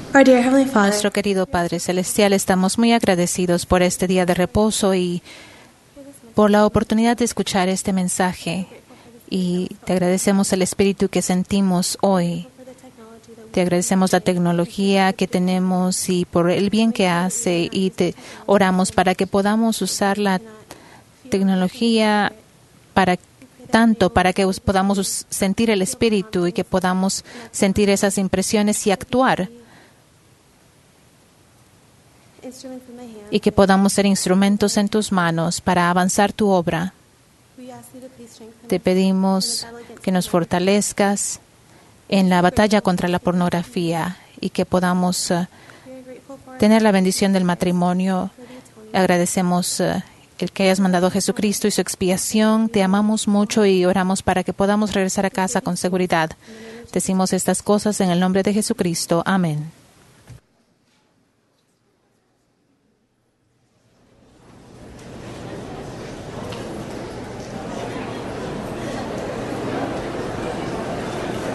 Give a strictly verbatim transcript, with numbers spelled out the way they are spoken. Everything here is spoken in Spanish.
Our dear Heavenly Father, Nuestro querido Padre Celestial, estamos muy agradecidos por este día de reposo y por la oportunidad de escuchar este mensaje. Y te agradecemos el espíritu que sentimos hoy. Te agradecemos la tecnología que tenemos y por el bien que hace, y te oramos para que podamos usar la tecnología para tanto para que podamos sentir el espíritu y que podamos sentir esas impresiones y actuar, y que podamos ser instrumentos en tus manos para avanzar tu obra. Te pedimos que nos fortalezcas en la batalla contra la pornografía y que podamos uh, tener la bendición del matrimonio. Agradecemos uh, el que hayas mandado a Jesucristo y su expiación. Te amamos mucho y oramos para que podamos regresar a casa con seguridad. Decimos estas cosas en el nombre de Jesucristo. Amén.